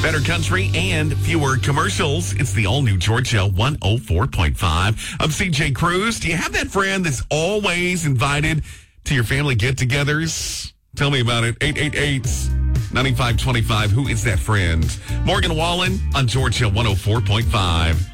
Better country and fewer commercials. It's the all-new Georgia 104.5. I'm CJ Cruz. Do you have that friend that's always invited to your family get-togethers? Tell me about it. 888-9525. Who is that friend? Morgan Wallen on Georgia 104.5.